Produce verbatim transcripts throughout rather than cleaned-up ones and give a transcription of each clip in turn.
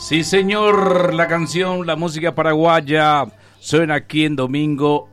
Sí, señor, la canción, la música paraguaya suena aquí en Domingo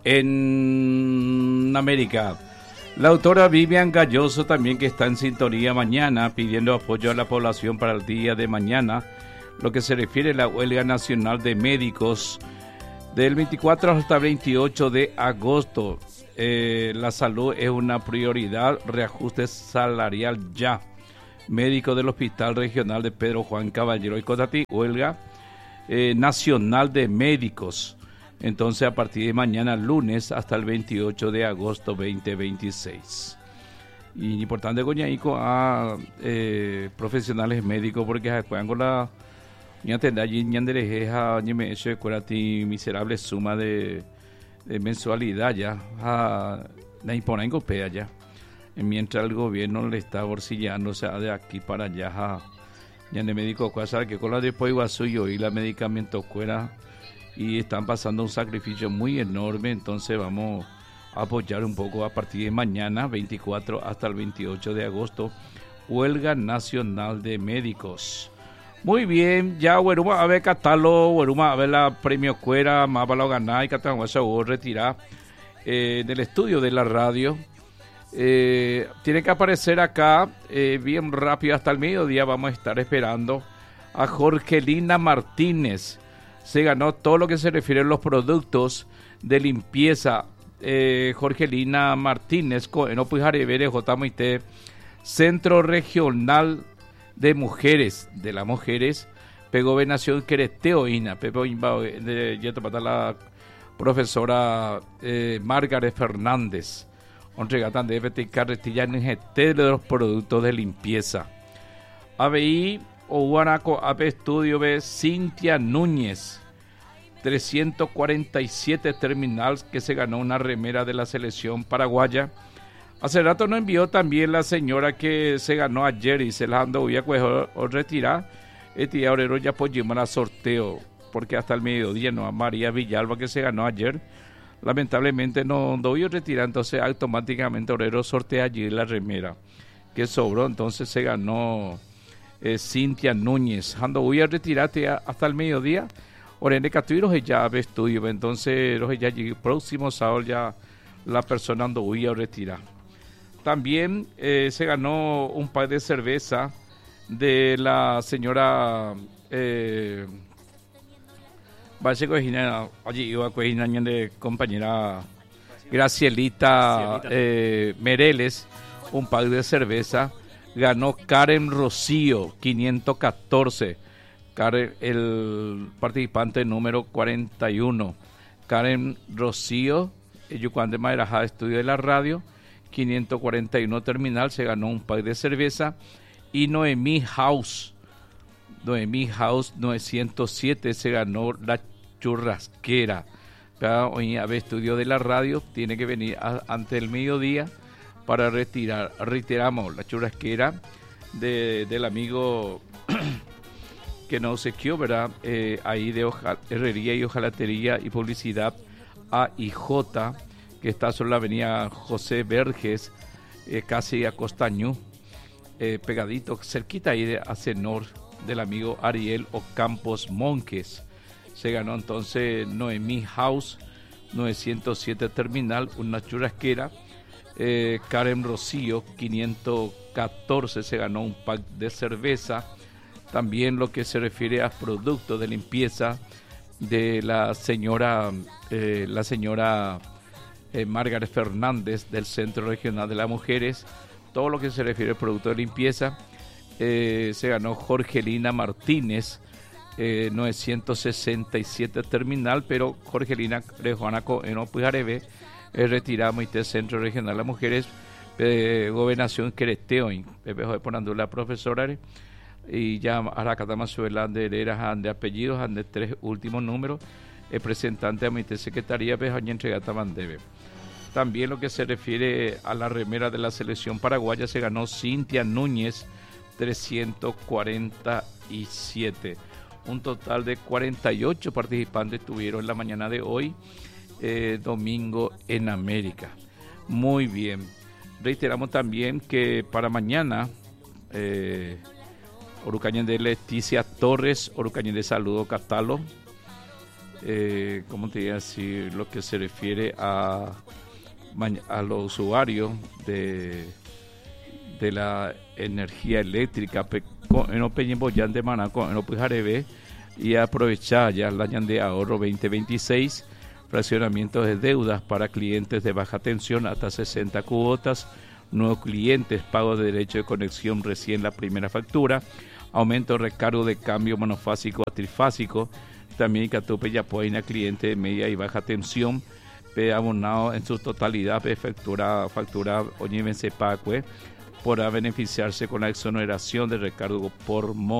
en América. La autora Vivian Galloso también, que está en sintonía mañana, pidiendo apoyo a la población para el día de mañana, lo que se refiere a la huelga nacional de médicos del veinticuatro hasta veintiocho de agosto. Eh, la salud es una prioridad, reajuste salarial ya. Médico del Hospital Regional de Pedro Juan Caballero y Cotati, huelga eh, nacional de médicos. Entonces, a partir de mañana, lunes, hasta el veintiocho de agosto veinte veintiséis. Y importante, Goñaico, a eh, profesionales médicos, porque juegan con la ya tendrá allí ñanderejeja, ñeme eso de curati miserable suma de, de mensualidad ya, a la imponen golpea ya. Mientras el gobierno le está bolsillando, o sea, de aquí para allá, a ñande médico, sabe que con la después igual suyo y la medicamento fuera y están pasando un sacrificio muy enorme. Entonces vamos a apoyar un poco a partir de mañana, veinticuatro hasta el veintiocho de agosto, huelga nacional de médicos. Muy bien, ya bueno, a ver catálogo, bueno, a ver la premio cuera, más para lo ganar y catálogo se va a retirar eh, del estudio de la radio. Eh, tiene que aparecer acá eh, bien rápido hasta el mediodía. Vamos a estar esperando a Jorgelina Martínez. Se ganó todo lo que se refiere a los productos de limpieza. eh, Jorgelina Martínez, no puede ver J M T, Centro Regional de Mujeres, de las Mujeres, Pegobernación Quereteoína, Pepe de la profesora eh, Margaret Fernández. Entregatan de F T carretilla de los productos de limpieza. A B I o Guanaco A P Estudio B Cintia Núñez, trescientos cuarenta y siete terminales, que se ganó una remera de la selección paraguaya. Hace rato nos envió también la señora que se ganó ayer y se la ando voy a coger o retirar. Este obrero ya apoyamos a sorteo, porque hasta el mediodía no a María Villalba, que se ganó ayer. Lamentablemente no voy a retirar, entonces automáticamente Obrero sortea allí la remera que sobró. Entonces se ganó eh, Cintia Núñez. Ando voy a retirarte a, hasta el mediodía. Orene Catuiros ya ve estudio, entonces ya allí próximo sábado ya la persona ando voy a retirar. También eh, se ganó un par de cerveza de la señora eh, Valle Cojina, allí iba a Cojina de compañera Gracielita eh, Mereles, un pack de cerveza. Ganó Karen Rocío, quinientos catorce. Karen, el participante número cuarenta y uno. Karen Rocío, Yucuán de Mayrajá, estudio de la radio, quinientos cuarenta y uno terminal, se ganó un pack de cerveza. Y Noemí House, Noemí House novecientos siete, se ganó la churrasquera. Hoy a ver estudio de la radio, tiene que venir a, ante el mediodía para retirar. Retiramos la churrasquera de, del amigo que nos obsequió, ¿verdad? Eh, ahí de hoja, herrería y hojalatería y publicidad A y J, que está sobre la avenida José Verges, eh, casi a Costañú, eh, pegadito, cerquita ahí de Acenor, del amigo Ariel Ocampos Monques. Se ganó entonces Noemí House, novecientos siete terminal, una churrasquera. eh, Karen Rocío, quinientos catorce, se ganó un pack de cerveza. También lo que se refiere a productos de limpieza de la señora eh, la señora eh, Margaret Fernández, del Centro Regional de las Mujeres. Todo lo que se refiere a productos de limpieza eh, se ganó Jorgelina Martínez, eh, novecientos sesenta y siete terminal, pero Jorgelina Rejuanaco en Opujarebe, eh, retiramos este Centro Regional de las Mujeres, eh, Gobernación Quereteoin, Pepe José Ponandú, la profesora, y ya Aracatama Suela de Hereras, de apellidos, de tres últimos números, el representante a mi secretaría, Pejaña Entregata Mandebe. También lo que se refiere a la remera de la selección paraguaya, se ganó Cintia Núñez, trescientos cuarenta y siete. Un total de cuarenta y ocho participantes tuvieron la mañana de hoy, eh, domingo en América. Muy bien. Reiteramos también que para mañana, eh, Orucañende Leticia Torres, Orucañende Saludo Catalo. Eh, ¿Cómo te diría así? Lo que se refiere a, a los usuarios de, de la energía eléctrica en Opeñemboyán de Manaco, en Opujarebe, y aprovechar ya el año de ahorro veinte veintiséis, fraccionamiento de deudas para clientes de baja tensión hasta sesenta cuotas, nuevos clientes, pago de derecho de conexión recién la primera factura, aumento de recargo de cambio monofásico a trifásico, también Catupe y apoya a cliente de media y baja tensión, pe abonado en su totalidad, pe factura, factura Oñevense Pacue, podrá beneficiarse con la exoneración de recargo por móvil.